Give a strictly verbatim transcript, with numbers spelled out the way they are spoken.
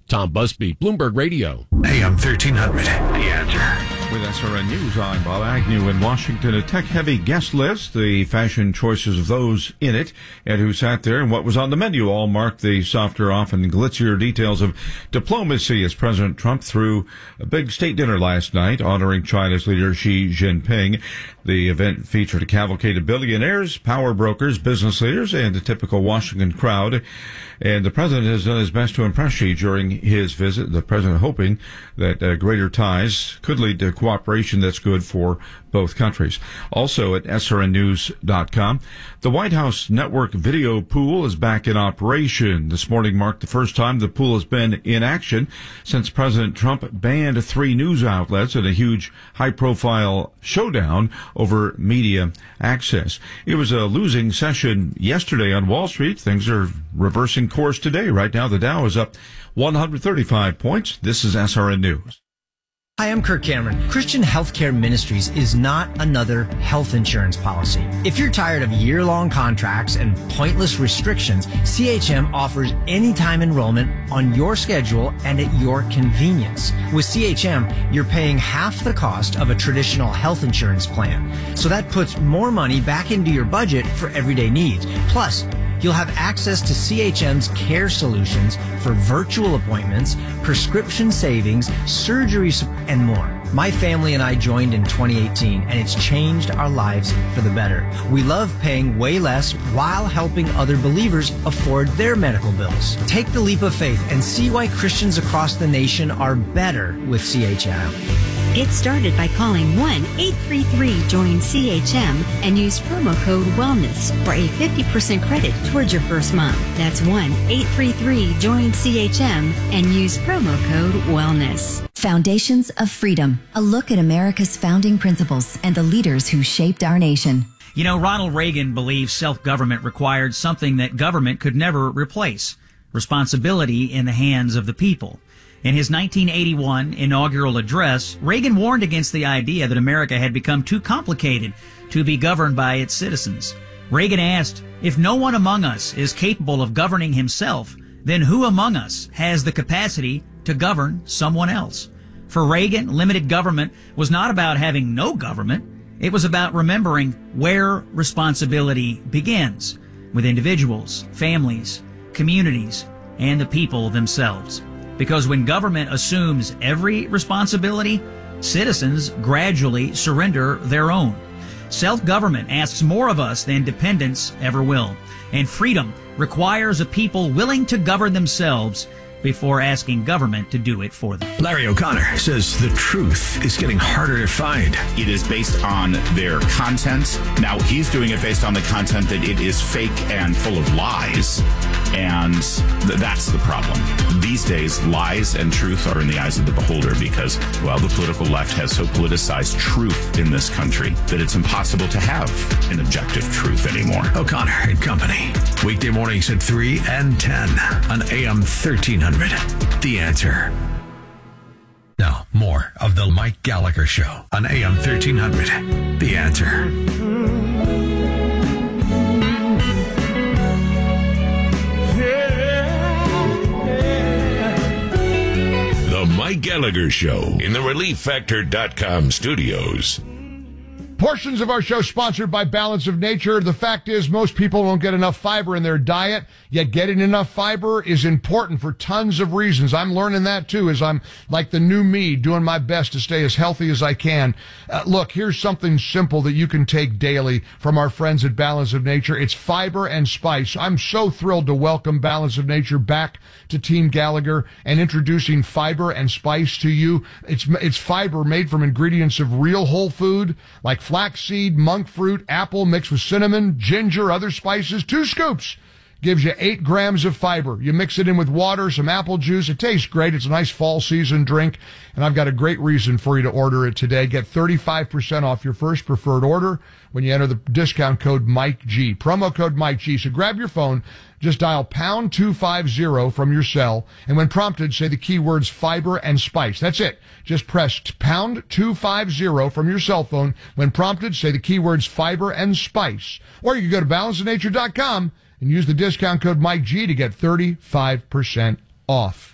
Tom Busby, Bloomberg Radio. A M thirteen hundred. The Answer. With S R N News, I'm Bob Agnew in Washington. A tech-heavy guest list, the fashion choices of those in it, and who sat there and what was on the menu all marked the softer, often glitzier details of diplomacy as President Trump threw a big state dinner last night honoring China's leader Xi Jinping. The event featured a cavalcade of billionaires, power brokers, business leaders, and a typical Washington crowd. And the president has done his best to impress Xi during his visit. The president hoping that uh, greater ties could lead to cooperation that's good for both countries. Also at S R N news dot com, the White House network video pool is back in operation. This morning marked the first time the pool has been in action since President Trump banned three news outlets in a huge high-profile showdown over media access. It was a losing session yesterday on Wall Street. Things are reversing course today. Right now, the Dow is up one hundred thirty-five points. This is S R N News. Hi, I'm Kirk Cameron. Christian Healthcare Ministries is not another health insurance policy. If you're tired of year-long contracts and pointless restrictions, C H M offers anytime enrollment on your schedule and at your convenience. With C H M, you're paying half the cost of a traditional health insurance plan. So that puts more money back into your budget for everyday needs. Plus, you'll have access to C H M's care solutions for virtual appointments, prescription savings, surgery, and more. My family and I joined in twenty eighteen, and it's changed our lives for the better. We love paying way less while helping other believers afford their medical bills. Take the leap of faith and see why Christians across the nation are better with C H M. Get started by calling one eight three three join C H M and use promo code WELLNESS for a fifty percent credit towards your first month. That's one eight three three join C H M and use promo code WELLNESS. Foundations of Freedom, a look at America's founding principles and the leaders who shaped our nation. You know, Ronald Reagan believed self-government required something that government could never replace: responsibility in the hands of the people. In his nineteen eighty-one inaugural address, Reagan warned against the idea that America had become too complicated to be governed by its citizens. Reagan asked, if no one among us is capable of governing himself, then who among us has the capacity to govern someone else? For Reagan, limited government was not about having no government. It was about remembering where responsibility begins, with individuals, families, communities, and the people themselves. Because when government assumes every responsibility, citizens gradually surrender their own. Self-government asks more of us than dependence ever will. And freedom requires a people willing to govern themselves before asking government to do it for them. Larry O'Connor says the truth is getting harder to find. It is based on their content. Now, he's doing it based on the content that it is fake and full of lies. And th- that's the problem. These days, lies and truth are in the eyes of the beholder because, well, the political left has so politicized truth in this country that it's impossible to have an objective truth anymore. O'Connor and Company. Weekday mornings at three and ten on A M thirteen hundred. The Answer. Now, more of the Mike Gallagher Show on A M thirteen hundred. The Answer. The Mike Gallagher Show in the relief factor dot com studios. Portions of our show sponsored by Balance of Nature. The fact is, most people don't get enough fiber in their diet, yet getting enough fiber is important for tons of reasons. I'm learning that too, as I'm like the new me, doing my best to stay as healthy as I can. Uh, look, here's something simple that you can take daily from our friends at Balance of Nature. It's fiber and spice. I'm so thrilled to welcome Balance of Nature back to Team Gallagher and introducing fiber and spice to you. It's, it's fiber made from ingredients of real whole food, like flaxseed, monk fruit, apple mixed with cinnamon, ginger, other spices. Two scoops gives you eight grams of fiber. You mix it in with water, some apple juice. It tastes great. It's a nice fall season drink. And I've got a great reason for you to order it today. Get thirty-five percent off your first preferred order when you enter the discount code Mike G. Promo code Mike G. So grab your phone, just dial pound two fifty from your cell, and when prompted, say the keywords fiber and spice. That's it. Just press pound two fifty from your cell phone. When prompted, say the keywords fiber and spice. Or you can go to balance of nature dot com and use the discount code Mike G to get thirty-five percent off.